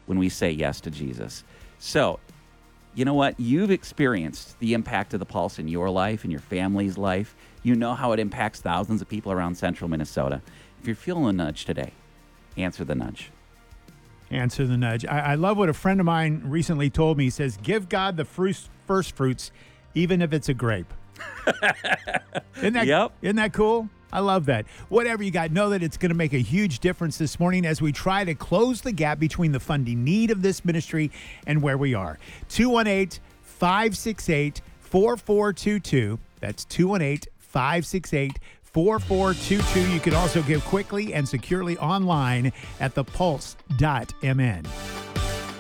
when we say yes to Jesus. So, you know what? You've experienced the impact of the Pulse in your life, in your family's life. You know how it impacts thousands of people around central Minnesota. If you're feeling a nudge today, answer the nudge. Answer the nudge. I love what a friend of mine recently told me. He says, give God the first fruits, even if it's a grape. Isn't that cool? I love that. Whatever you got, know that it's going to make a huge difference this morning as we try to close the gap between the funding need of this ministry and where we are. 218-568-4422. That's 218-568-4422. You can also give quickly and securely online at thepulse.mn.